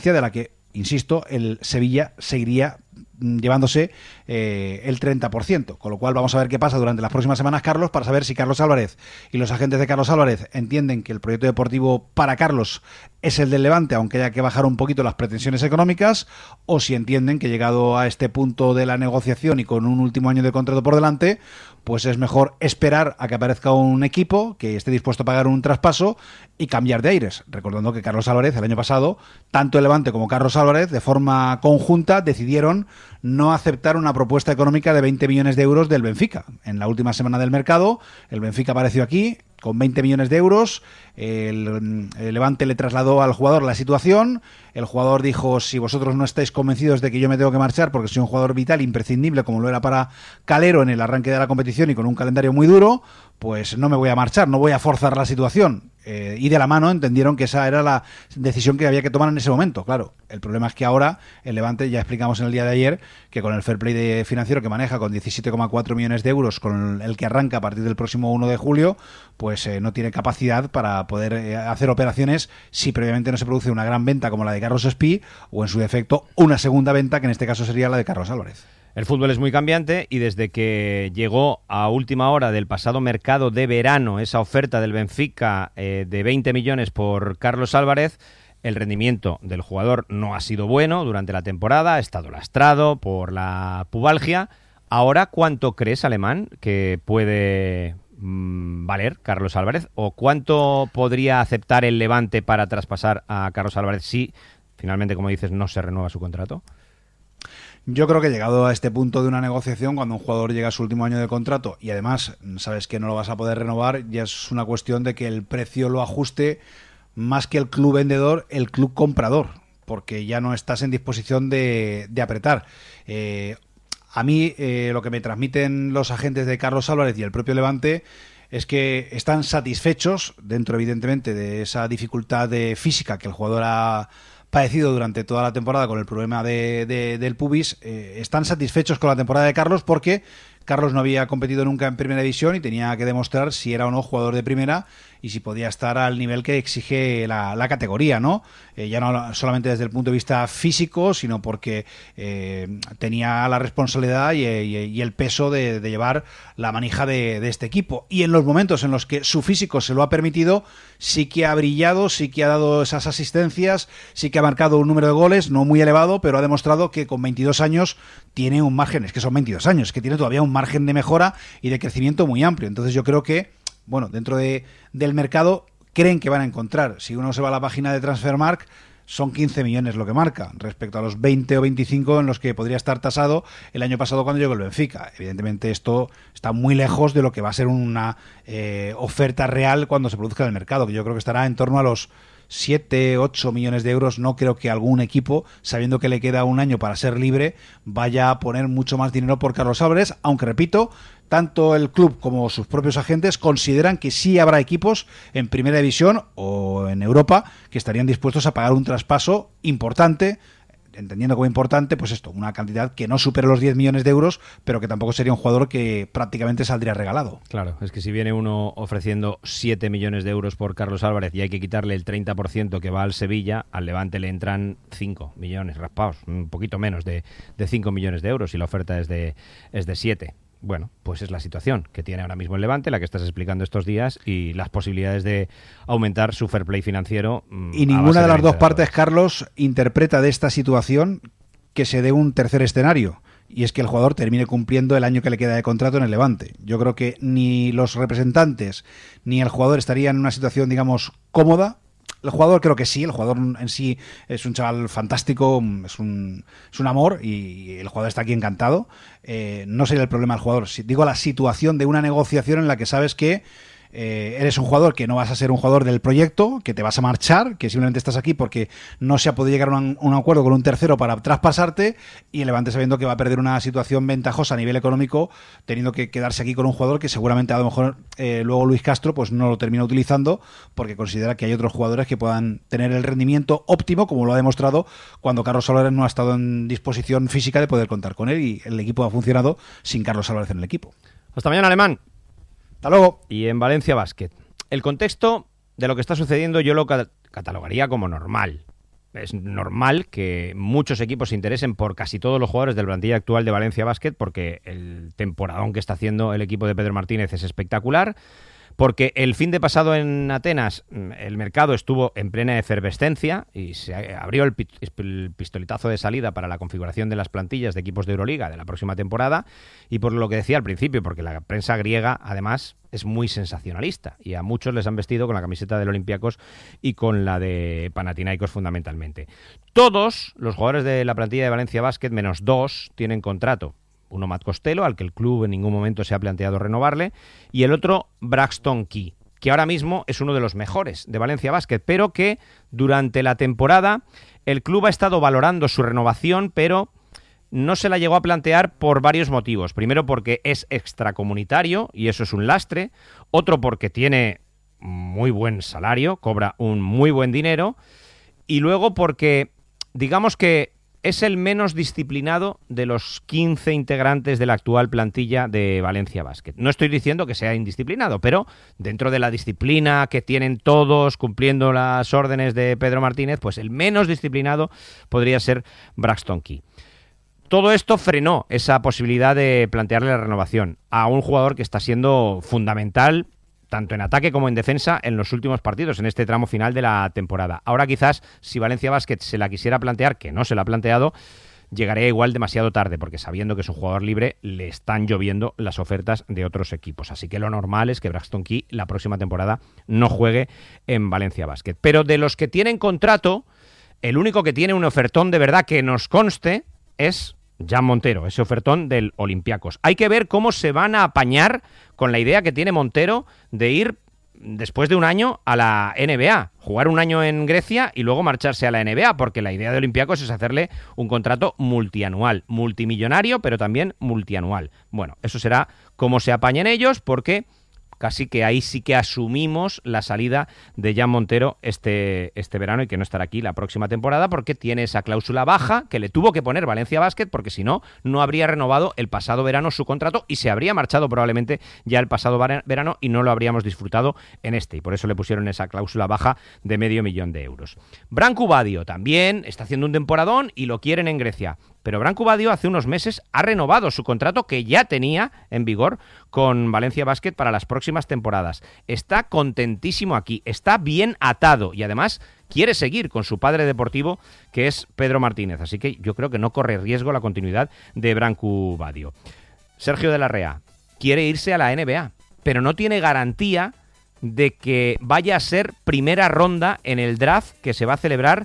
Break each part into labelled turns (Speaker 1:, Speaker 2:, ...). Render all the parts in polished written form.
Speaker 1: de la que, insisto, el Sevilla seguiría llevándose el 30%, con lo cual vamos a ver qué pasa durante las próximas semanas, Carlos, para saber si Carlos Álvarez y los agentes de Carlos Álvarez entienden que el proyecto deportivo para Carlos es el del Levante, aunque haya que bajar un poquito las pretensiones económicas, o si entienden que llegado a este punto de la negociación y con un último año de contrato por delante, pues es mejor esperar a que aparezca un equipo que esté dispuesto a pagar un traspaso y cambiar de aires. Recordando que Carlos Álvarez, el año pasado, tanto el Levante como Carlos Álvarez, de forma conjunta, decidieron no aceptar una propuesta económica de 20 millones de euros del Benfica. En la última semana del mercado, el Benfica apareció aquí con 20 millones de euros, el Levante le trasladó al jugador la situación, el jugador dijo: si vosotros no estáis convencidos de que yo me tengo que marchar porque soy un jugador vital, imprescindible, como lo era para Calero en el arranque de la competición y con un calendario muy duro, pues no me voy a marchar, no voy a forzar la situación. Y de la mano entendieron que esa era la decisión que había que tomar en ese momento. Claro, el problema es que ahora el Levante, ya explicamos en el día de ayer, que con el fair play financiero que maneja con 17,4 millones de euros, con el que arranca a partir del próximo 1 de julio, pues no tiene capacidad para poder hacer operaciones si previamente no se produce una gran venta como la de Carlos Espí, o en su defecto una segunda venta, que en este caso sería la de Carlos Álvarez.
Speaker 2: El fútbol es muy cambiante y desde que llegó a última hora del pasado mercado de verano esa oferta del Benfica de 20 millones por Carlos Álvarez, el rendimiento del jugador no ha sido bueno durante la temporada, ha estado lastrado por la pubalgia. Ahora, ¿cuánto crees, Alemán, que puede valer Carlos Álvarez? ¿O cuánto podría aceptar el Levante para traspasar a Carlos Álvarez si finalmente, como dices, no se renueva su contrato?
Speaker 1: Yo creo que llegado a este punto de una negociación, cuando un jugador llega a su último año de contrato y además sabes que no lo vas a poder renovar, ya es una cuestión de que el precio lo ajuste más que el club vendedor, el club comprador, porque ya no estás en disposición de apretar. A mí lo que me transmiten los agentes de Carlos Álvarez y el propio Levante es que están satisfechos, dentro evidentemente de esa dificultad física que el jugador ha padecido durante toda la temporada con el problema del pubis, están satisfechos con la temporada de Carlos porque Carlos no había competido nunca en primera división y tenía que demostrar si era o no jugador de primera y si podía estar al nivel que exige la categoría, ¿no? Ya no solamente desde el punto de vista físico, sino porque tenía la responsabilidad y el peso de llevar la manija de este equipo. Y en los momentos en los que su físico se lo ha permitido, sí que ha brillado, sí que ha dado esas asistencias, sí que ha marcado un número de goles, no muy elevado, pero ha demostrado que con 22 años tiene un margen, es que son 22 años, es que tiene todavía un margen de mejora y de crecimiento muy amplio. Entonces yo creo que, bueno, dentro del mercado creen que van a encontrar. Si uno se va a la página de Transfermarkt, son 15 millones lo que marca, respecto a los 20 o 25 en los que podría estar tasado el año pasado cuando llegó el Benfica. Evidentemente esto está muy lejos de lo que va a ser una oferta real cuando se produzca en el mercado, que yo creo que estará en torno a los 7, 8 millones de euros. No creo que algún equipo, sabiendo que le queda un año para ser libre, vaya a poner mucho más dinero por Carlos Álvarez, aunque repito, tanto el club como sus propios agentes consideran que sí habrá equipos en Primera División o en Europa que estarían dispuestos a pagar un traspaso importante, entendiendo como importante, pues esto, una cantidad que no supere los 10 millones de euros, pero que tampoco sería un jugador que prácticamente saldría regalado.
Speaker 2: Claro, es que si viene uno ofreciendo 7 millones de euros por Carlos Álvarez y hay que quitarle el 30% que va al Sevilla, al Levante le entran 5 millones raspados, un poquito menos de 5 millones de euros y la oferta es de 7. Bueno, pues es la situación que tiene ahora mismo el Levante, la que estás explicando estos días, y las posibilidades de aumentar su fair play financiero.
Speaker 1: Y ninguna de las dos partes, Carlos, interpreta de esta situación que se dé un tercer escenario, y es que el jugador termine cumpliendo el año que le queda de contrato en el Levante. Yo creo que ni los representantes ni el jugador estarían en una situación, digamos, cómoda. El jugador creo que sí, el jugador en sí es un chaval fantástico, es un amor y el jugador está aquí encantado. No sería el problema del jugador, digo la situación de una negociación en la que sabes que eres un jugador que no vas a ser un jugador del proyecto, que te vas a marchar, que simplemente estás aquí porque no se ha podido llegar a un acuerdo con un tercero para traspasarte, y el Levante sabiendo que va a perder una situación ventajosa a nivel económico, teniendo que quedarse aquí con un jugador que seguramente a lo mejor luego Luis Castro pues no lo termina utilizando porque considera que hay otros jugadores que puedan tener el rendimiento óptimo, como lo ha demostrado cuando Carlos Álvarez no ha estado en disposición física de poder contar con él, y el equipo ha funcionado sin Carlos Álvarez en el equipo.
Speaker 2: Hasta mañana, Alemán.
Speaker 1: Hasta luego.
Speaker 2: Y en Valencia Basket, el contexto de lo que está sucediendo yo lo catalogaría como normal. es normal que muchos equipos se interesen por casi todos los jugadores del plantilla actual de Valencia Basket, porque el temporadón que está haciendo el equipo de Pedro Martínez es espectacular, porque el fin de pasado en Atenas el mercado estuvo en plena efervescencia y se abrió el pistoletazo de salida para la configuración de las plantillas de equipos de Euroliga de la próxima temporada, y por lo que decía al principio, porque la prensa griega además es muy sensacionalista y a muchos les han vestido con la camiseta del Olympiacos y con la de Panathinaikos fundamentalmente. Todos los jugadores de la plantilla de Valencia Basket, menos 2, tienen contrato. Uno, Matt Costello, al que el club en ningún momento se ha planteado renovarle, y el otro, Braxton Key, que ahora mismo es uno de los mejores de Valencia Basket, pero que durante la temporada el club ha estado valorando su renovación, pero no se la llegó a plantear por varios motivos. Primero, porque es extracomunitario, y eso es un lastre. Otro, porque tiene muy buen salario, cobra un muy buen dinero. Y luego porque, digamos que es el menos disciplinado de los 15 integrantes de la actual plantilla de Valencia Basket. No estoy diciendo que sea indisciplinado, pero dentro de la disciplina que tienen todos cumpliendo las órdenes de Pedro Martínez, pues el menos disciplinado podría ser Braxton Key. Todo esto frenó esa posibilidad de plantearle la renovación a un jugador que está siendo fundamental tanto en ataque como en defensa en los últimos partidos, en este tramo final de la temporada. Ahora quizás, si Valencia Basket se la quisiera plantear, que no se la ha planteado, llegaría igual demasiado tarde, porque sabiendo que es un jugador libre, le están lloviendo las ofertas de otros equipos. Así que lo normal es que Braxton Key la próxima temporada no juegue en Valencia Basket. Pero de los que tienen contrato, el único que tiene un ofertón de verdad que nos conste es Jan Montero, ese ofertón del Olympiacos. Hay que ver cómo se van a apañar con la idea que tiene Montero de ir después de un año a la NBA, jugar un año en Grecia y luego marcharse a la NBA, porque la idea de Olympiacos es hacerle un contrato multianual, multimillonario, pero también multianual. Bueno, eso será cómo se apañen ellos, porque casi que ahí sí que asumimos la salida de Jan Montero este verano y que no estará aquí la próxima temporada porque tiene esa cláusula baja que le tuvo que poner Valencia Basket, porque si no, no habría renovado el pasado verano su contrato y se habría marchado probablemente ya el pasado verano y no lo habríamos disfrutado en este, y por eso le pusieron esa cláusula baja de €500,000. Branko Badio también está haciendo un temporadón y lo quieren en Grecia. Pero Branko Badio hace unos meses ha renovado su contrato que ya tenía en vigor con Valencia Basket para las próximas temporadas. Está contentísimo aquí, está bien atado y además quiere seguir con su padre deportivo, que es Pedro Martínez. Así que yo creo que no corre riesgo la continuidad de Branko Badio. Sergio de la Rea quiere irse a la NBA, pero no tiene garantía de que vaya a ser primera ronda en el draft que se va a celebrar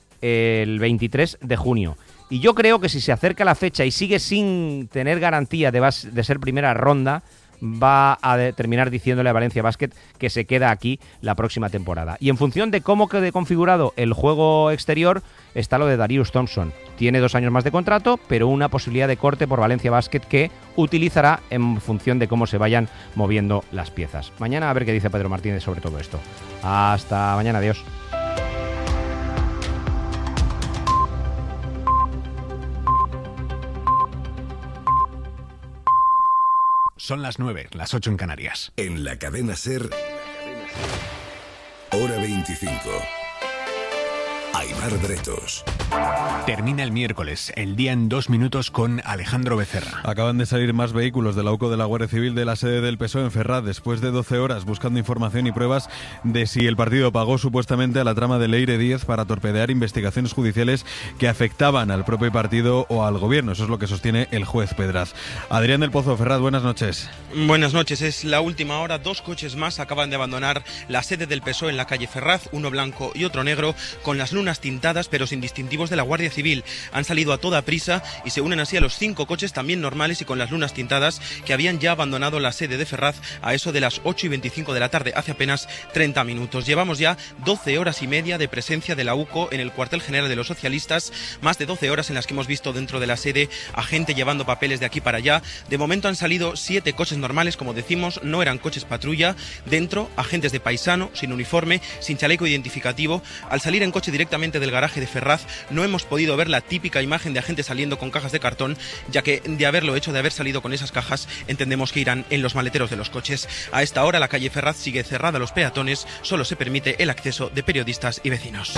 Speaker 2: el 23 de junio. Y yo creo que si se acerca la fecha y sigue sin tener garantía de ser primera ronda, va a terminar diciéndole a Valencia Basket que se queda aquí la próxima temporada. Y en función de cómo quede configurado el juego exterior, está lo de Darius Thompson. Tiene 2 años más de contrato, pero una posibilidad de corte por Valencia Basket que utilizará en función de cómo se vayan moviendo las piezas. Mañana a ver qué dice Pedro Martínez sobre todo esto. Hasta mañana, adiós.
Speaker 3: Son las 9, las 8 en Canarias.
Speaker 4: En la cadena SER, hora 25. Aimar Bretos.
Speaker 3: Termina el miércoles, el día en 2 minutos con Alejandro Becerra.
Speaker 5: Acaban de salir más vehículos de la UCO de la Guardia Civil de la sede del PSOE en Ferraz después de 12 horas buscando información y pruebas de si el partido pagó supuestamente a la trama de Leire Díez para torpedear investigaciones judiciales que afectaban al propio partido o al gobierno. Eso es lo que sostiene el juez Pedraz. Adrián del Pozo, Ferraz, buenas noches.
Speaker 6: Buenas noches, es la última hora. 2 coches más acaban de abandonar la sede del PSOE en la calle Ferraz, uno blanco y otro negro, con las lunas tintadas pero sin distintivos de la Guardia Civil. Han salido a toda prisa y se unen así a los 5 coches también normales y con las lunas tintadas que habían ya abandonado la sede de Ferraz a eso de las 8:25 de la tarde, hace apenas 30 minutos. Llevamos ya 12 horas y media de presencia de la UCO en el cuartel general de los socialistas, más de 12 horas en las que hemos visto dentro de la sede a gente llevando papeles de aquí para allá. De momento han salido 7 coches normales, como decimos, no eran coches patrulla. Dentro, agentes de paisano, sin uniforme, sin chaleco identificativo. Al salir en coche directamente directamente del garaje de Ferraz, no hemos podido ver la típica imagen de agentes saliendo con cajas de cartón, ya que de haber salido con esas cajas, entendemos que irán en los maleteros de los coches. A esta hora la calle Ferraz sigue cerrada a los peatones, solo se permite el acceso de periodistas y vecinos.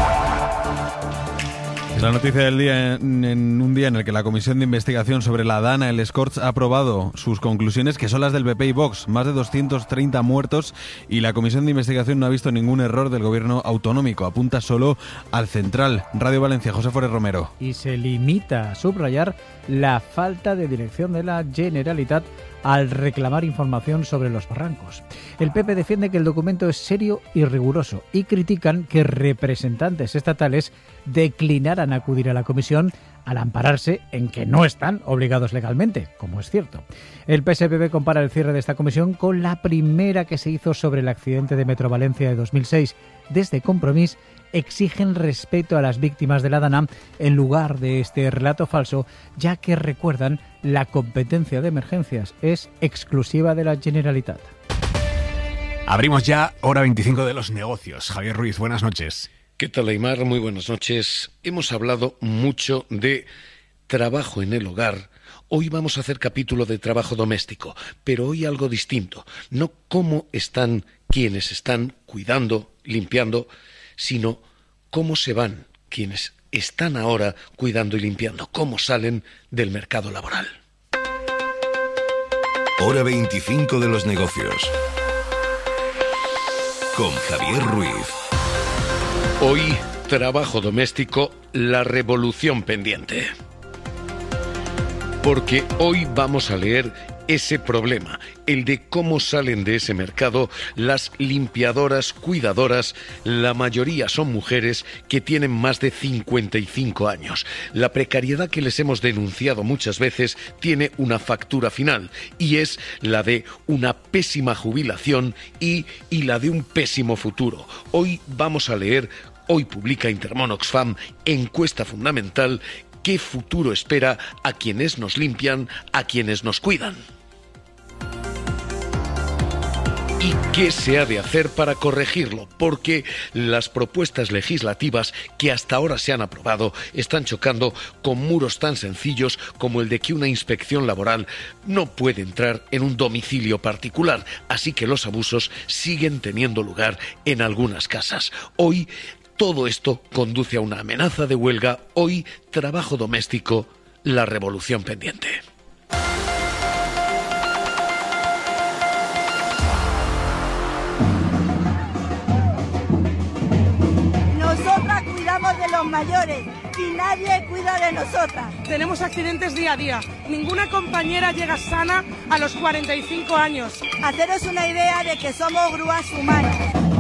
Speaker 5: Es la noticia del día en un día en el que la Comisión de Investigación sobre la Dana, el Escorts, ha aprobado sus conclusiones, que son las del PP y Vox, más de 230 muertos, y la Comisión de Investigación no ha visto ningún error del gobierno autonómico, apunta solo al central. Radio Valencia, José Forés Romero.
Speaker 7: Y se limita a subrayar la falta de dirección de la Generalitat al reclamar información sobre los barrancos. El PP defiende que el documento es serio y riguroso y critican que representantes estatales declinaran acudir a la comisión al ampararse en que no están obligados legalmente, como es cierto. El PSPB compara el cierre de esta comisión con la primera que se hizo sobre el accidente de Metro Valencia de 2006. Desde Compromís exigen respeto a las víctimas de la Dana en lugar de este relato falso, ya que recuerdan la competencia de emergencias es exclusiva de la Generalitat.
Speaker 3: Abrimos ya hora 25 de los negocios. Javier Ruiz, buenas noches.
Speaker 8: ¿Qué tal, Aimar? Muy buenas noches. Hemos hablado mucho de trabajo en el hogar. Hoy vamos a hacer capítulo de trabajo doméstico, pero hoy algo distinto. No cómo están quienes están cuidando, limpiando, sino cómo se van quienes están ahora cuidando y limpiando, cómo salen del mercado laboral.
Speaker 4: Hora 25 de los negocios. Con Javier Ruiz.
Speaker 8: Hoy, trabajo doméstico, la revolución pendiente. Porque hoy vamos a leer ese problema, el de cómo salen de ese mercado las limpiadoras, cuidadoras. La mayoría son mujeres que tienen más de 55 años. La precariedad que les hemos denunciado muchas veces tiene una factura final, y es la de una pésima jubilación y la de un pésimo futuro. Hoy vamos a leer, hoy publica Intermón Oxfam, encuesta fundamental, qué futuro espera a quienes nos limpian, a quienes nos cuidan. ¿Y qué se ha de hacer para corregirlo? Porque las propuestas legislativas que hasta ahora se han aprobado están chocando con muros tan sencillos como el de que una inspección laboral no puede entrar en un domicilio particular, así que los abusos siguen teniendo lugar en algunas casas. Hoy todo esto conduce a una amenaza de huelga. Hoy, trabajo doméstico, la revolución pendiente.
Speaker 9: Nosotras cuidamos de los mayores y nadie cuida de nosotras.
Speaker 10: Tenemos accidentes día a día. Ninguna compañera llega sana a los 45 años.
Speaker 9: Haceros una idea de que somos grúas humanas.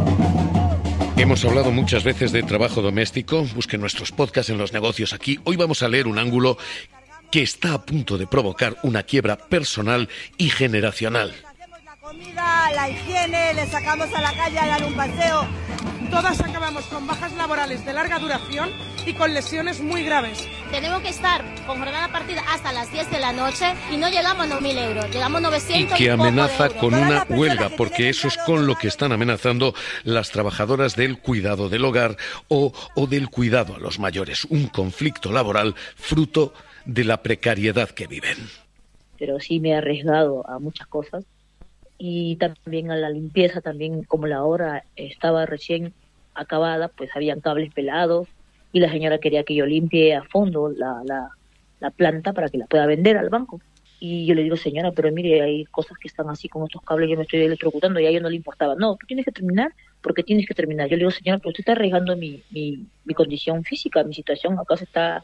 Speaker 8: Hemos hablado muchas veces de trabajo doméstico. Busquen nuestros podcasts en los negocios aquí. Hoy vamos a leer un ángulo que está a punto de provocar una quiebra personal y generacional.
Speaker 9: Hacemos la comida, la higiene, le sacamos a la calle a dar un paseo.
Speaker 10: Todas acabamos con bajas laborales de larga duración y con lesiones muy graves.
Speaker 11: Tenemos que estar con jornada partida hasta las 10 de la noche y no llegamos a 1.000 euros, llegamos a 900
Speaker 8: y que amenaza con una
Speaker 9: Todas las
Speaker 8: huelga,
Speaker 9: personas que
Speaker 8: porque
Speaker 9: tienen
Speaker 8: eso es
Speaker 9: encargo
Speaker 8: con lo
Speaker 9: de
Speaker 8: que están amenazando las trabajadoras del cuidado del hogar o del cuidado a los mayores. Un conflicto laboral fruto de la precariedad que viven.
Speaker 12: Pero sí me he arriesgado a muchas cosas y también a la limpieza, también como la obra estaba recién acabada, pues habían cables pelados y la señora quería que yo limpie a fondo la planta para que la pueda vender al banco. Y yo le digo, señora, pero mire, hay cosas que están así con estos cables, yo me estoy electrocutando, y a ella no le importaba. No, tú tienes que terminar porque tienes que terminar. Yo le digo, señora, pero usted está arriesgando mi condición física, mi situación, acá se está...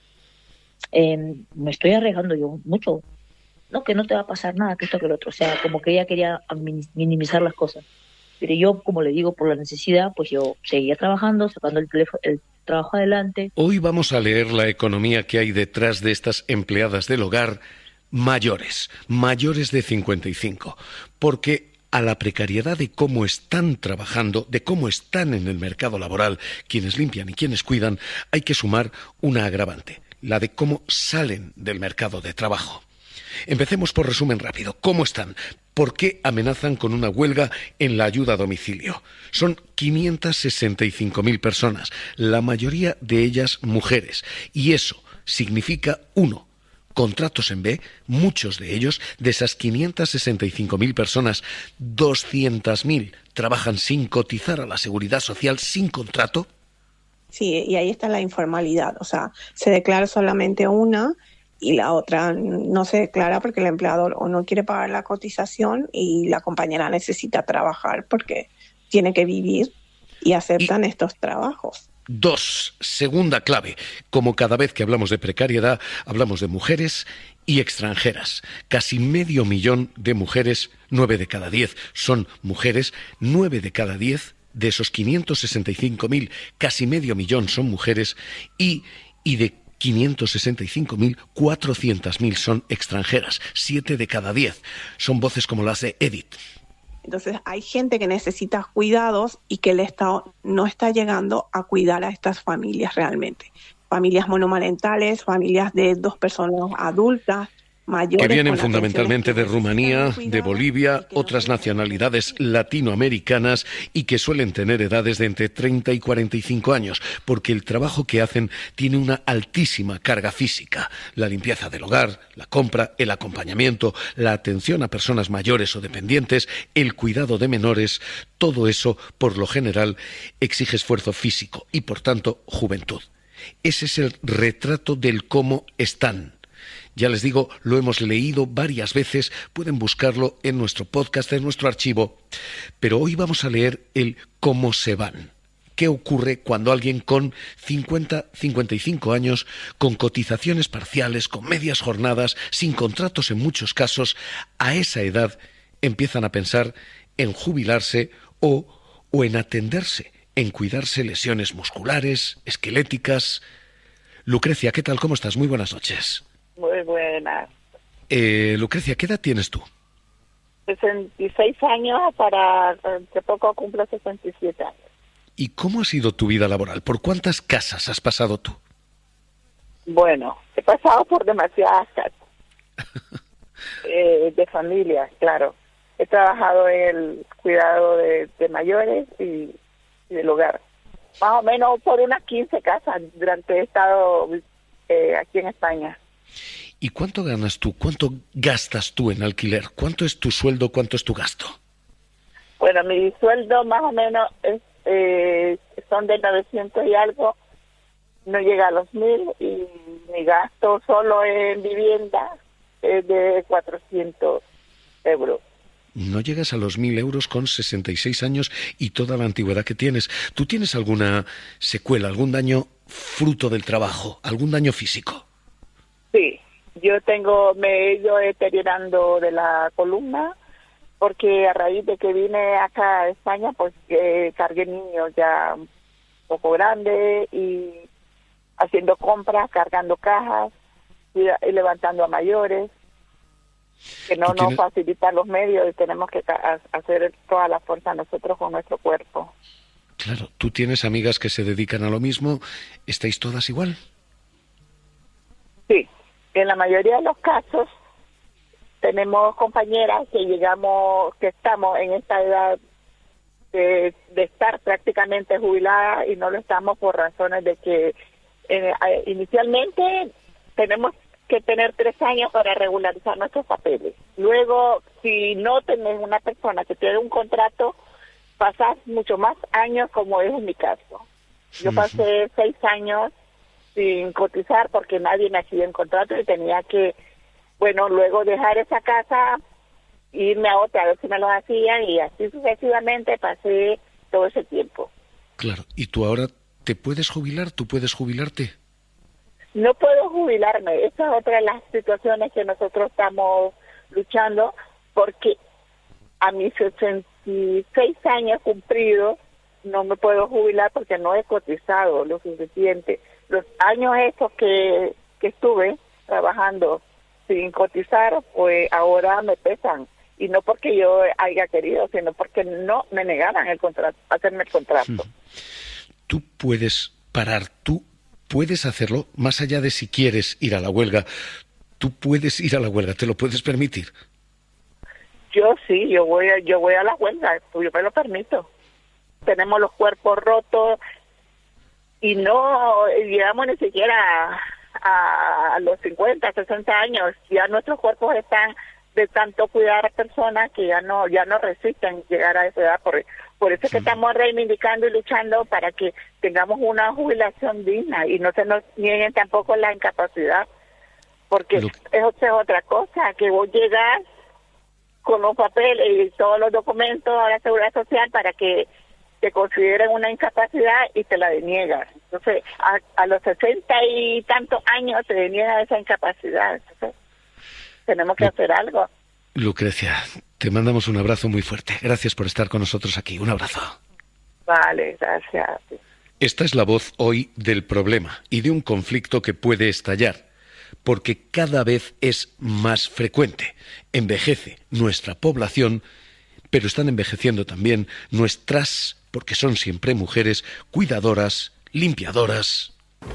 Speaker 12: me estoy arriesgando yo mucho. No, que no te va a pasar nada, que esto, que lo otro. O sea, como que ella quería minimizar las cosas. Pero yo, como le digo, por la necesidad, pues yo seguía trabajando, sacando el trabajo adelante.
Speaker 8: Hoy vamos a leer la economía que hay detrás de estas empleadas del hogar mayores de 55, porque a la precariedad de cómo están trabajando, de cómo están en el mercado laboral, quienes limpian y quienes cuidan, hay que sumar una agravante, la de cómo salen del mercado de trabajo. Empecemos por resumen rápido. ¿Cómo están? ¿Por qué amenazan con una huelga en la ayuda a domicilio? Son 565.000 personas, la mayoría de ellas mujeres. Y eso significa, 1, contratos en B, muchos de ellos, de esas 565.000 personas, 200.000 trabajan sin cotizar a la Seguridad Social, sin contrato.
Speaker 13: Sí, y ahí está la informalidad. O sea, se declara solamente una y la otra no se declara porque el empleador o no quiere pagar la cotización y la compañera necesita trabajar porque tiene que vivir y aceptan estos trabajos.
Speaker 8: 2, segunda clave. Como cada vez que hablamos de precariedad, hablamos de mujeres y extranjeras. Casi 500.000 de mujeres, 9 de cada 10 son mujeres, 9 de cada 10 de esos 565.000, casi 500.000 son mujeres y de 565.000, 400.000 son extranjeras, 7 de cada 10. Son voces como las de Edith.
Speaker 13: Entonces hay gente que necesita cuidados y que el Estado no está llegando a cuidar a estas familias realmente. Familias monomarentales, familias de 2 personas adultas, mayores.
Speaker 8: Que vienen fundamentalmente de Rumanía, de Bolivia, otras nacionalidades latinoamericanas y que suelen tener edades de entre 30 y 45 años, porque el trabajo que hacen tiene una altísima carga física. La limpieza del hogar, la compra, el acompañamiento, la atención a personas mayores o dependientes, el cuidado de menores, todo eso, por lo general, exige esfuerzo físico y, por tanto, juventud. Ese es el retrato del cómo están. Ya les digo, lo hemos leído varias veces, pueden buscarlo en nuestro podcast, en nuestro archivo, pero hoy vamos a leer el cómo se van. ¿Qué ocurre cuando alguien con 50, 55 años, con cotizaciones parciales, con medias jornadas, sin contratos en muchos casos, a esa edad empiezan a pensar en jubilarse o en atenderse, en cuidarse lesiones musculares, esqueléticas? Lucrecia, ¿qué tal? ¿Cómo estás? Muy buenas noches.
Speaker 14: Muy buenas.
Speaker 8: Lucrecia, ¿qué edad tienes tú?
Speaker 14: 66 años, para que poco cumplo 67 años.
Speaker 8: ¿Y cómo ha sido tu vida laboral? ¿Por cuántas casas has pasado tú?
Speaker 14: Bueno, he pasado por demasiadas casas. De familia, claro. He trabajado en el cuidado de mayores y del hogar. Más o menos por unas 15 casas durante he estado aquí en España.
Speaker 8: ¿Y cuánto ganas tú? ¿Cuánto gastas tú en alquiler? ¿Cuánto es tu sueldo? ¿Cuánto es tu gasto?
Speaker 14: Bueno, mi sueldo más o menos son de 900 y algo, no llega a los 1.000, y mi gasto solo en vivienda es de 400 euros.
Speaker 8: No llegas a los 1.000 euros con 66 años y toda la antigüedad que tienes. ¿Tú tienes alguna secuela, algún daño fruto del trabajo, algún daño físico?
Speaker 14: Sí, me he ido deteriorando de la columna, porque a raíz de que vine acá a España, pues cargué niños ya un poco grandes y haciendo compras, cargando cajas y levantando a mayores, que no nos facilitan los medios y tenemos que hacer toda la fuerza nosotros con nuestro cuerpo.
Speaker 8: Claro, ¿tú tienes amigas que se dedican a lo mismo? ¿Estáis todas igual?
Speaker 14: Sí, en la mayoría de los casos tenemos compañeras que estamos en esta edad de estar prácticamente jubiladas y no lo estamos por razones de que inicialmente tenemos que tener 3 años para regularizar nuestros papeles. Luego, si no tenés una persona que tiene un contrato, pasás mucho más años, como es en mi caso. Yo pasé 6 años sin cotizar porque nadie me hacía en contrato y tenía que, luego dejar esa casa, irme a otra a ver si me lo hacían, y así sucesivamente pasé todo ese tiempo.
Speaker 8: Claro, ¿y tú ahora te puedes jubilar? ¿Tú puedes jubilarte?
Speaker 14: No puedo jubilarme. Esa es otra de las situaciones que nosotros estamos luchando, porque a mis 66 años cumplidos no me puedo jubilar porque no he cotizado lo suficiente. Los años esos que estuve trabajando sin cotizar, pues ahora me pesan. Y no porque yo haya querido, sino porque no me negaban el contrato, hacerme el contrato.
Speaker 8: Tú puedes parar, tú puedes hacerlo, más allá de si quieres ir a la huelga. Tú puedes ir a la huelga, ¿te lo puedes permitir?
Speaker 14: Yo sí, yo voy a la huelga, pues yo me lo permito. Tenemos los cuerpos rotos y no llegamos ni siquiera a los 50, 60 años. Ya nuestros cuerpos están de tanto cuidar a personas que ya no resisten llegar a esa edad. Por eso es que estamos reivindicando y luchando para que tengamos una jubilación digna y no se nos nieguen tampoco la incapacidad, porque eso es otra cosa, que vos llegas con los papeles y todos los documentos a la Seguridad Social para que te consideren una incapacidad y te la deniegan. Entonces, a los 60 y tantos años te deniegan esa incapacidad. Entonces, tenemos que hacer algo.
Speaker 8: Lucrecia, te mandamos un abrazo muy fuerte. Gracias por estar con nosotros aquí. Un abrazo.
Speaker 14: Vale, gracias.
Speaker 8: Esta es la voz hoy del problema y de un conflicto que puede estallar, porque cada vez es más frecuente. Envejece nuestra población, pero están envejeciendo también nuestras, porque son siempre mujeres, cuidadoras, limpiadoras.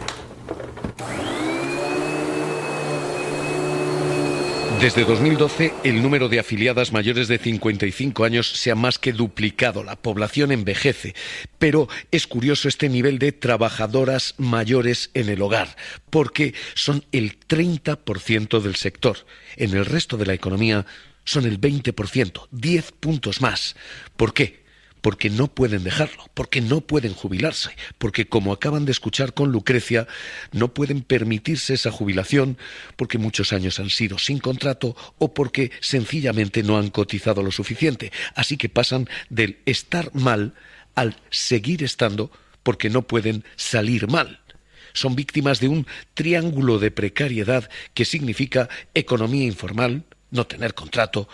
Speaker 8: Desde 2012, el número de afiliadas mayores de 55 años se ha más que duplicado. La población envejece, pero es curioso este nivel de trabajadoras mayores en el hogar, porque son el 30% del sector. En el resto de la economía son el 20%, 10 puntos más. ¿Por qué? Porque no pueden dejarlo, porque no pueden jubilarse, porque, como acaban de escuchar con Lucrecia, no pueden permitirse esa jubilación porque muchos años han sido sin contrato o porque sencillamente no han cotizado lo suficiente. Así que pasan del estar mal al seguir estando porque no pueden salir mal. Son víctimas de un triángulo de precariedad que significa economía informal, no tener contrato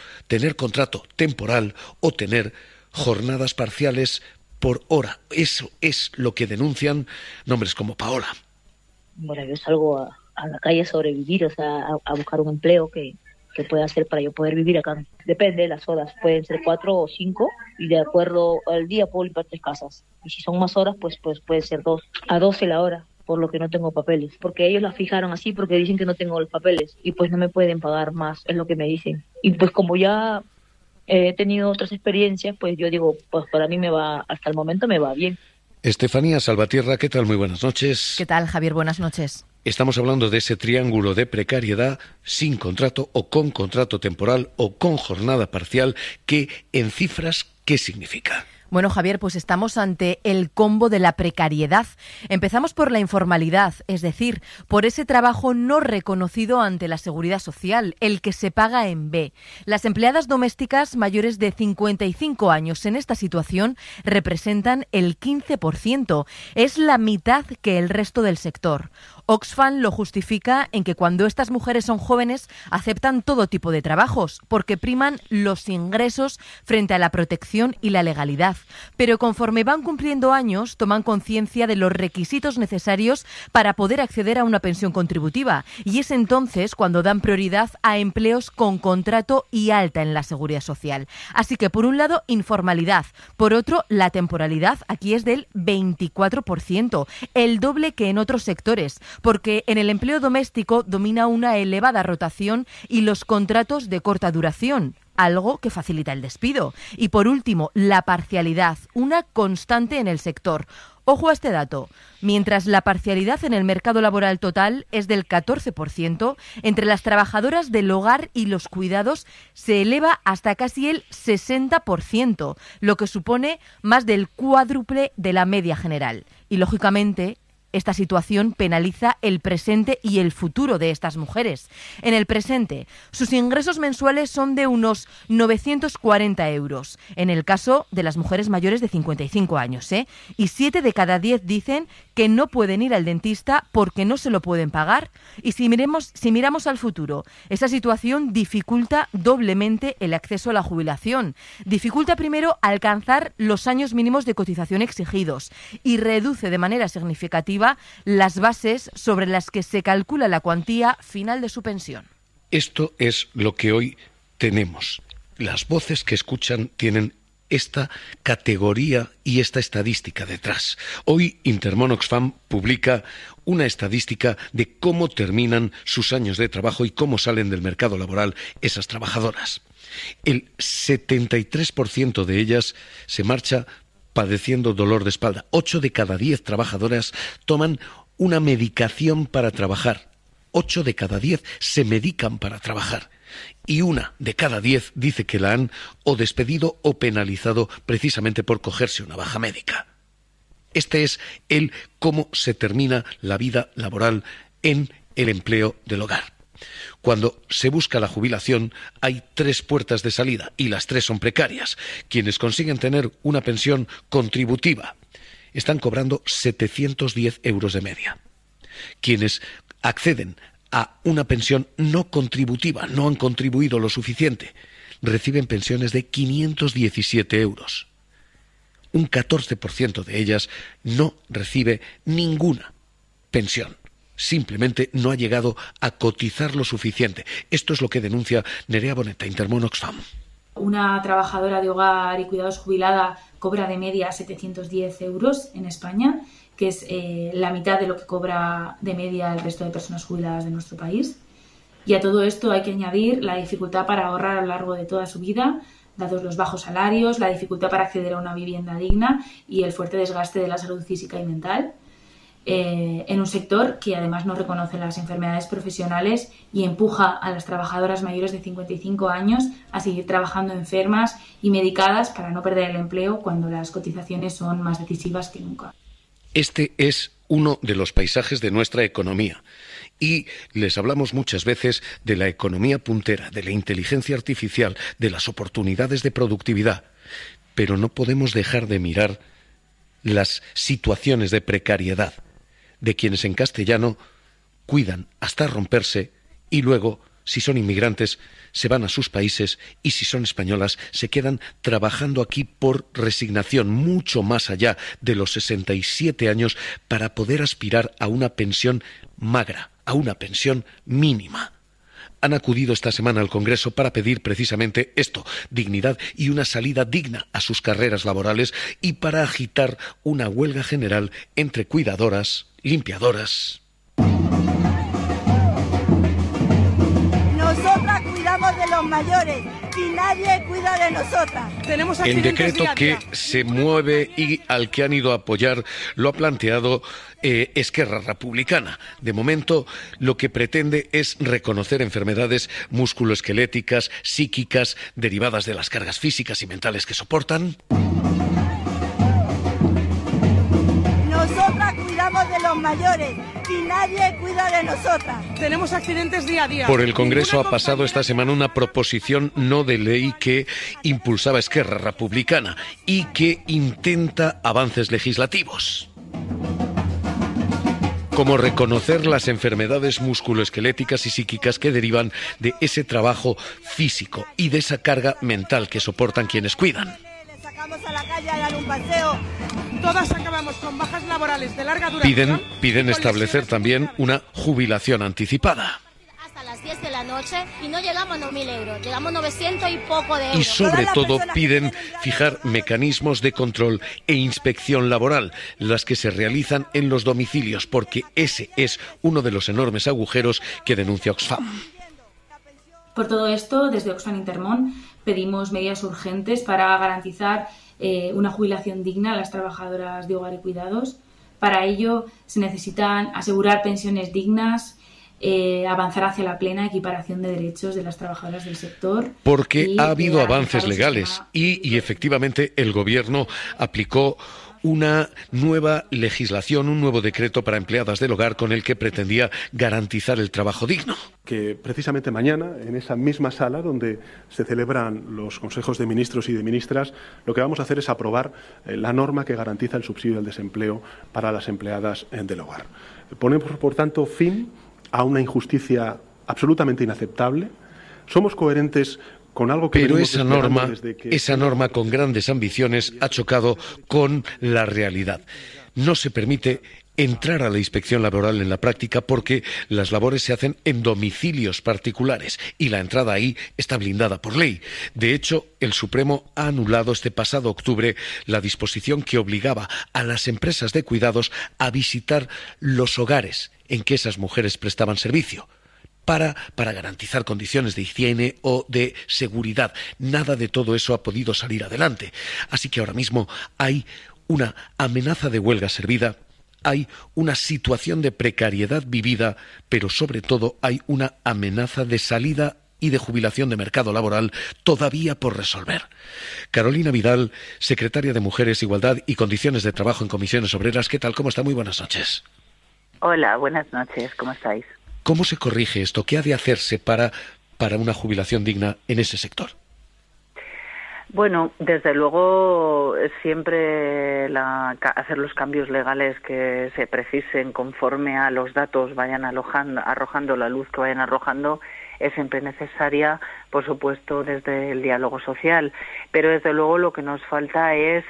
Speaker 8: temporal o tener jornadas parciales por hora. Eso es lo que denuncian nombres como Paola.
Speaker 12: Bueno, yo salgo a la calle a sobrevivir, o sea, a buscar un empleo que pueda hacer para yo poder vivir acá. Depende de las horas, pueden ser 4 o 5 y de acuerdo al día puedo limpiar 3 casas. Y si son más horas, pues puede ser 2 a 12 la hora, por lo que no tengo papeles. Porque ellos la fijaron así porque dicen que no tengo los papeles y pues no me pueden pagar más, es lo que me dicen. Y pues como ya he tenido otras experiencias, pues yo digo, pues para mí hasta el momento me va bien.
Speaker 8: Estefanía Salvatierra, ¿qué tal? Muy buenas noches.
Speaker 15: ¿Qué tal, Javier? Buenas noches.
Speaker 8: Estamos hablando de ese triángulo de precariedad sin contrato o con contrato temporal o con jornada parcial, que en cifras, ¿qué significa?
Speaker 15: Bueno, Javier, pues estamos ante el combo de la precariedad. Empezamos por la informalidad, es decir, por ese trabajo no reconocido ante la Seguridad Social, el que se paga en B. Las empleadas domésticas mayores de 55 años en esta situación representan el 15%. Es la mitad que el resto del sector. Oxfam lo justifica en que cuando estas mujeres son jóvenes aceptan todo tipo de trabajos porque priman los ingresos frente a la protección y la legalidad. Pero conforme van cumpliendo años toman conciencia de los requisitos necesarios para poder acceder a una pensión contributiva y es entonces cuando dan prioridad a empleos con contrato y alta en la Seguridad Social. Así que por un lado informalidad, por otro la temporalidad aquí es del 24%, el doble que en otros sectores, porque en el empleo doméstico domina una elevada rotación y los contratos de corta duración, algo que facilita el despido. Y por último, la parcialidad, una constante en el sector. Ojo a este dato. Mientras la parcialidad en el mercado laboral total es del 14%, entre las trabajadoras del hogar y los cuidados se eleva hasta casi el 60%, lo que supone más del cuádruple de la media general. Y lógicamente, esta situación penaliza el presente y el futuro de estas mujeres. En el presente, sus ingresos mensuales son de unos 940 euros, en el caso de las mujeres mayores de 55 años, y 7 de cada 10 dicen que no pueden ir al dentista porque no se lo pueden pagar. Y si miramos al futuro, esa situación dificulta doblemente el acceso a la jubilación. Dificulta primero alcanzar los años mínimos de cotización exigidos y reduce de manera significativa las bases sobre las que se calcula la cuantía final de su pensión.
Speaker 8: Esto es lo que hoy tenemos. Las voces que escuchan tienen esta categoría y esta estadística detrás. Hoy Intermon Oxfam publica una estadística de cómo terminan sus años de trabajo y cómo salen del mercado laboral esas trabajadoras. El 73% de ellas se marcha padeciendo dolor de espalda. 8 de cada 10 trabajadoras toman una medicación para trabajar. 8 de cada 10 se medican para trabajar. Y 1 de cada 10 dice que la han o despedido o penalizado precisamente por cogerse una baja médica. Este es el cómo se termina la vida laboral en el empleo del hogar. Cuando se busca la jubilación hay 3 puertas de salida y las 3 son precarias. Quienes consiguen tener una pensión contributiva están cobrando 710 euros de media. Quienes acceden a una pensión no contributiva, no han contribuido lo suficiente, reciben pensiones de 517 euros. Un 14% de ellas no recibe ninguna pensión. Simplemente no ha llegado a cotizar lo suficiente. Esto es lo que denuncia Nerea Boneta, Intermón Oxfam.
Speaker 16: Una trabajadora de hogar y cuidados jubilada cobra de media 710 euros en España, que es la mitad de lo que cobra de media el resto de personas jubiladas de nuestro país. Y a todo esto hay que añadir la dificultad para ahorrar a lo largo de toda su vida, dados los bajos salarios, la dificultad para acceder a una vivienda digna y el fuerte desgaste de la salud física y mental. En un sector que además no reconoce las enfermedades profesionales y empuja a las trabajadoras mayores de 55 años a seguir trabajando enfermas y medicadas para no perder el empleo cuando las cotizaciones son más decisivas que nunca.
Speaker 8: Este es uno de los paisajes de nuestra economía y les hablamos muchas veces de la economía puntera, de la inteligencia artificial, de las oportunidades de productividad, pero no podemos dejar de mirar las situaciones de precariedad de quienes en castellano cuidan hasta romperse y luego, si son inmigrantes, se van a sus países y si son españolas, se quedan trabajando aquí por resignación mucho más allá de los 67 años para poder aspirar a una pensión magra, a una pensión mínima. Han acudido esta semana al Congreso para pedir precisamente esto, dignidad y una salida digna a sus carreras laborales y para agitar una huelga general entre cuidadoras, limpiadoras.
Speaker 9: Nosotras cuidamos de los mayores y nadie cuida de nosotras.
Speaker 8: El decreto que se mueve y al que han ido a apoyar lo ha planteado Esquerra Republicana. De momento, lo que pretende es reconocer enfermedades musculoesqueléticas, psíquicas, derivadas de las cargas físicas y mentales que soportan.
Speaker 9: Nosotras cuidamos de los mayores y nadie cuida de nosotras.
Speaker 10: Tenemos accidentes día a día.
Speaker 8: Por el Congreso ha pasado esta semana una proposición no de ley que impulsaba Esquerra Republicana y que intenta avances legislativos, como reconocer las enfermedades musculoesqueléticas y psíquicas que derivan de ese trabajo físico y de esa carga mental que soportan quienes cuidan.
Speaker 9: Les sacamos a la calle a dar un paseo.
Speaker 10: Todas acabamos con bajas laborales de larga duración.
Speaker 8: Piden establecer también una jubilación anticipada.
Speaker 11: Hasta las 10 de la noche y no llegamos a 1.000 euros, llegamos 900 y poco de euros.
Speaker 8: Y sobre todo piden fijar mecanismos de control e inspección laboral, las que se realizan en los domicilios, porque ese es uno de los enormes agujeros que denuncia Oxfam.
Speaker 16: Por todo esto, desde Oxfam Intermón pedimos medidas urgentes para garantizar una jubilación digna a las trabajadoras de hogar y cuidados. Para ello se necesitan asegurar pensiones dignas, avanzar hacia la plena equiparación de derechos de las trabajadoras del sector.
Speaker 8: Porque ha habido avances legales y efectivamente el Gobierno aplicó una nueva legislación, un nuevo decreto para empleadas del hogar con el que pretendía garantizar el trabajo digno.
Speaker 17: Que precisamente mañana, en esa misma sala donde se celebran los consejos de ministros y de ministras, lo que vamos a hacer es aprobar la norma que garantiza el subsidio del desempleo para las empleadas del hogar. Ponemos, por tanto, fin a una injusticia absolutamente inaceptable. Somos coherentes con algo que
Speaker 8: pero esa norma con grandes ambiciones ha chocado con la realidad. No se permite entrar a la inspección laboral en la práctica porque las labores se hacen en domicilios particulares y la entrada ahí está blindada por ley. De hecho, el Supremo ha anulado este pasado octubre la disposición que obligaba a las empresas de cuidados a visitar los hogares en que esas mujeres prestaban servicio. para garantizar condiciones de higiene o de seguridad. Nada de todo eso ha podido salir adelante. Así que ahora mismo hay una amenaza de huelga servida, hay una situación de precariedad vivida, pero sobre todo hay una amenaza de salida y de jubilación de mercado laboral todavía por resolver. Carolina Vidal, secretaria de Mujeres, Igualdad y Condiciones de Trabajo en Comisiones Obreras, ¿qué tal? ¿Cómo está? Muy buenas noches.
Speaker 18: Hola, buenas noches, ¿cómo estáis?
Speaker 8: ¿Cómo se corrige esto? ¿Qué ha de hacerse para una jubilación digna en ese sector?
Speaker 18: Bueno, desde luego siempre hacer los cambios legales que se precisen conforme a los datos vayan arrojando la luz que vayan arrojando es siempre necesaria, por supuesto, desde el diálogo social. Pero desde luego lo que nos falta es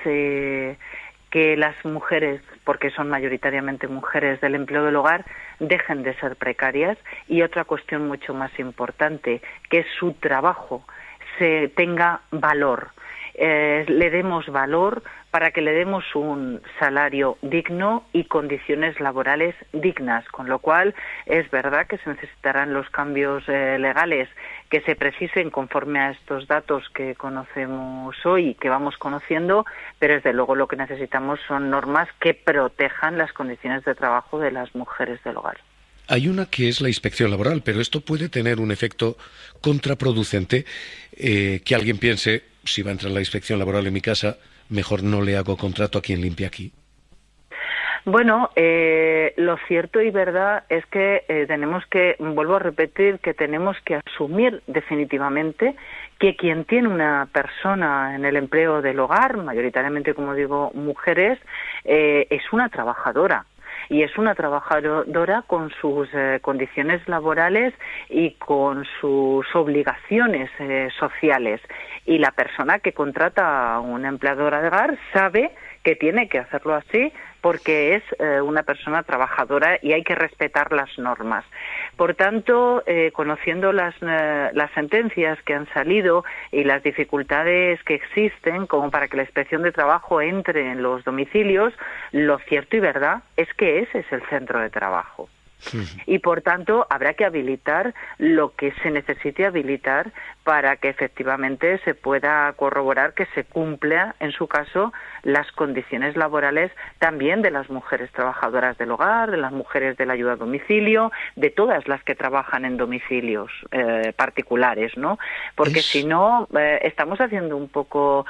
Speaker 18: que las mujeres, porque son mayoritariamente mujeres del empleo del hogar, dejen de ser precarias, y otra cuestión mucho más importante, que su trabajo tenga valor, le demos valor para que le demos un salario digno y condiciones laborales dignas, con lo cual es verdad que se necesitarán los cambios legales que se precisen conforme a estos datos que conocemos hoy y que vamos conociendo, pero desde luego lo que necesitamos son normas que protejan las condiciones de trabajo de las mujeres del hogar.
Speaker 8: Hay una que es la inspección laboral, pero esto puede tener un efecto contraproducente, que alguien piense, si va a entrar la inspección laboral en mi casa, mejor no le hago contrato a quien limpia aquí.
Speaker 18: Bueno, lo cierto y verdad es que vuelvo a repetir, que tenemos que asumir definitivamente que quien tiene una persona en el empleo del hogar, mayoritariamente, como digo, mujeres, es una trabajadora. Y es una trabajadora con sus condiciones laborales y con sus obligaciones sociales. Y la persona que contrata a una empleadora de hogar sabe que tiene que hacerlo así porque es una persona trabajadora y hay que respetar las normas. Por tanto, conociendo las sentencias que han salido y las dificultades que existen como para que la inspección de trabajo entre en los domicilios, lo cierto y verdad es que ese es el centro de trabajo. Y por tanto habrá que habilitar lo que se necesite habilitar para que efectivamente se pueda corroborar que se cumpla, en su caso, las condiciones laborales también de las mujeres trabajadoras del hogar, de las mujeres de la ayuda a domicilio, de todas las que trabajan en domicilios particulares, ¿no? Porque si no, estamos haciendo un poco,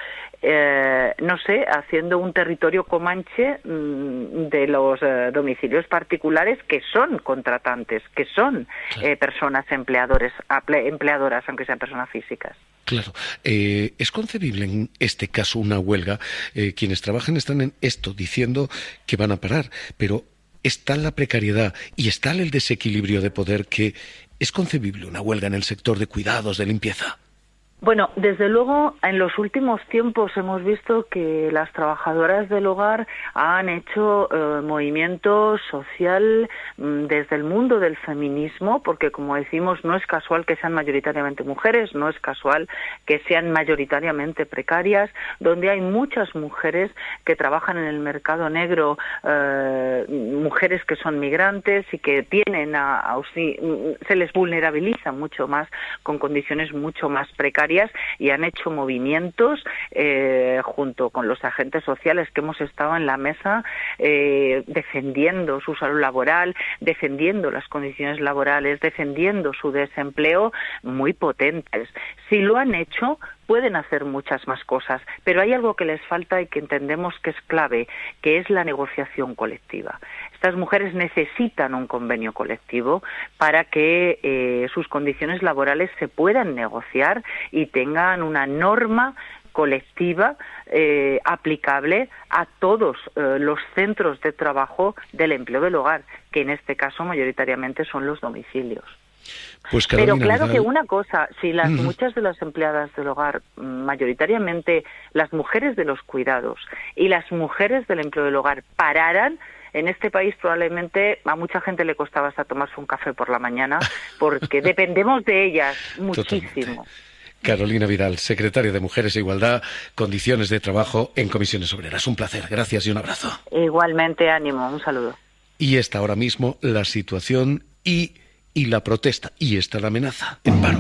Speaker 18: haciendo un territorio comanche de los domicilios particulares que son contratantes, que son personas empleadoras, aunque sean personas físicas.
Speaker 8: Claro. ¿Es concebible en este caso una huelga? Quienes trabajan están en esto diciendo que van a parar, pero está la precariedad y está el desequilibrio de poder, que es concebible una huelga en el sector de cuidados, de limpieza.
Speaker 18: Bueno, desde luego, en los últimos tiempos hemos visto que las trabajadoras del hogar han hecho movimiento social desde el mundo del feminismo, porque, como decimos, no es casual que sean mayoritariamente mujeres, no es casual que sean mayoritariamente precarias, donde hay muchas mujeres que trabajan en el mercado negro, mujeres que son migrantes y que tienen se les vulnerabiliza mucho más, con condiciones mucho más precarias, y han hecho movimientos junto con los agentes sociales que hemos estado en la mesa defendiendo su salud laboral, defendiendo las condiciones laborales, defendiendo su desempleo, muy potentes. Si lo han hecho, pueden hacer muchas más cosas, pero hay algo que les falta y que entendemos que es clave, que es la negociación colectiva. Estas mujeres necesitan un convenio colectivo para que sus condiciones laborales se puedan negociar y tengan una norma colectiva aplicable a todos los centros de trabajo del empleo del hogar, que en este caso mayoritariamente son los domicilios.
Speaker 8: Pues Carolina,
Speaker 18: pero claro que una cosa, si muchas de las empleadas del hogar, mayoritariamente las mujeres de los cuidados y las mujeres del empleo del hogar, pararan, en este país probablemente a mucha gente le costaba hasta tomarse un café por la mañana, porque dependemos de ellas muchísimo.
Speaker 8: Totalmente. Carolina Vidal, secretaria de Mujeres e Igualdad, Condiciones de Trabajo en Comisiones Obreras. Un placer, gracias y un abrazo.
Speaker 18: Igualmente, ánimo, un saludo.
Speaker 8: Y está ahora mismo la situación y y la protesta, y esta la amenaza, el paro.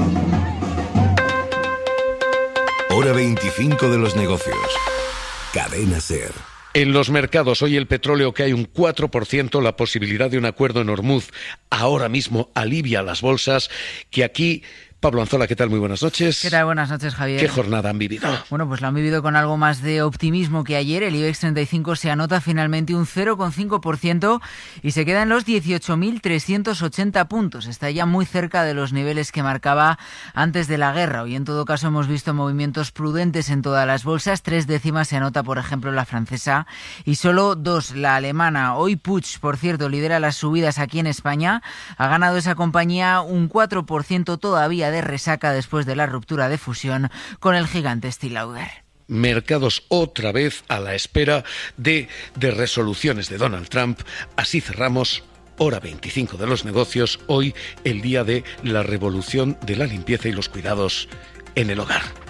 Speaker 4: Hora 25 de los negocios. Cadena SER.
Speaker 8: En los mercados, hoy el petróleo cae un 4%, la posibilidad de un acuerdo en Hormuz ahora mismo alivia las bolsas, que aquí... Pablo Anzola, ¿qué tal? Muy buenas noches.
Speaker 19: ¿Qué tal? Buenas noches, Javier.
Speaker 8: ¿Qué jornada han vivido?
Speaker 19: Bueno, pues la han vivido con algo más de optimismo que ayer. El IBEX 35 se anota finalmente un 0,5% y se queda en los 18.380 puntos. Está ya muy cerca de los niveles que marcaba antes de la guerra. Hoy, en todo caso, hemos visto movimientos prudentes en todas las bolsas. 3 décimas se anota, por ejemplo, la francesa y solo 2 la alemana. Hoy Puig, por cierto, lidera las subidas aquí en España. Ha ganado esa compañía un 4% todavía de resaca después de la ruptura de fusión con el gigante Estée Lauder.
Speaker 8: Mercados otra vez a la espera de resoluciones de Donald Trump. Así cerramos hora 25 de los negocios, hoy el día de la revolución de la limpieza y los cuidados en el hogar.